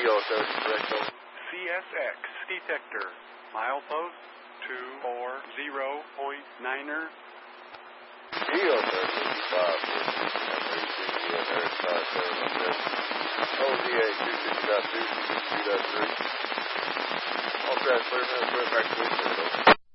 Kilo 30, correct over. CSX detector, milepost 240.9er. Kilo 35, OZA 260.2, 2.3. All crash clear, man, clear back to